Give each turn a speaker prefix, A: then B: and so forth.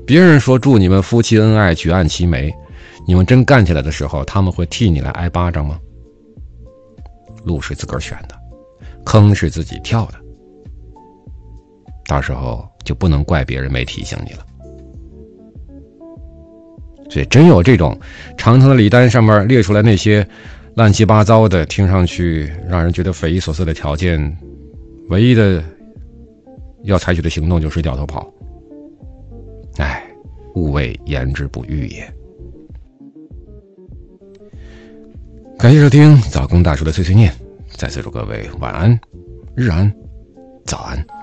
A: 别人说祝你们夫妻恩爱，举案齐眉，你们真干起来的时候，他们会替你来挨巴掌吗？路是自个儿选的，坑是自己跳的，到时候就不能怪别人没提醒你了。所以真有这种长长的礼单上面列出来那些乱七八糟的，听上去让人觉得匪夷所思的条件，唯一的要采取的行动就是掉头跑。勿谓言之不预也。感谢收听早更大叔的碎碎念，再次祝各位晚安、日安、早安。